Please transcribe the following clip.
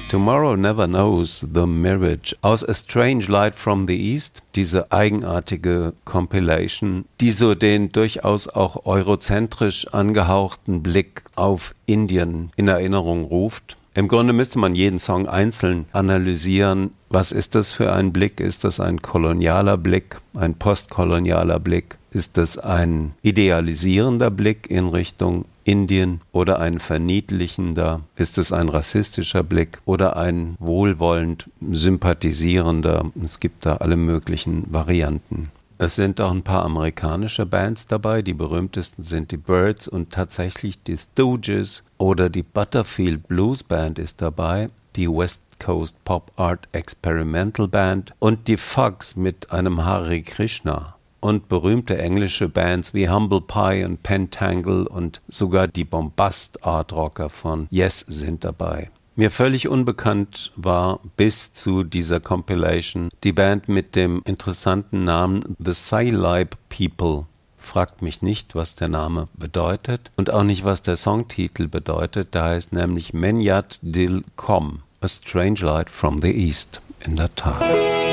Tomorrow Never Knows, The Mirage aus A Strange Light from the East, diese eigenartige Compilation, die so den durchaus auch eurozentrisch angehauchten Blick auf Indien in Erinnerung ruft. Im Grunde müsste man jeden Song einzeln analysieren. Was ist das für ein Blick? Ist das ein kolonialer Blick, ein postkolonialer Blick? Ist das ein idealisierender Blick in Richtung Indien oder ein verniedlichender? Ist es ein rassistischer Blick oder ein wohlwollend sympathisierender? Es gibt da alle möglichen Varianten. Es sind auch ein paar amerikanische Bands dabei. Die berühmtesten sind die Byrds und tatsächlich die Stooges oder die Butterfield Blues Band ist dabei, die West Coast Pop Art Experimental Band und die Fugs mit einem Hare Krishna. Und berühmte englische Bands wie Humble Pie und Pentangle und sogar die Bombast-Art-Rocker von Yes sind dabei. Mir völlig unbekannt war bis zu dieser Compilation die Band mit dem interessanten Namen The Scilab People. Fragt mich nicht, was der Name bedeutet und auch nicht, was der Songtitel bedeutet. Der heißt nämlich Menyat Dil Kom, A Strange Light from the East. In der Tat.